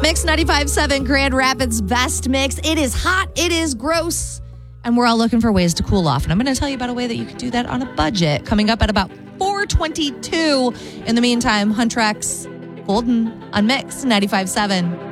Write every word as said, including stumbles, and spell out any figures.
Mix ninety-five point seven, Grand Rapids Best Mix. It is hot. It is gross. And we're all looking for ways to cool off. And I'm going to tell you about a way that you can do that on a budget coming up at about four twenty-two. In the meantime, Huntrix, Golden on Mix ninety-five point seven.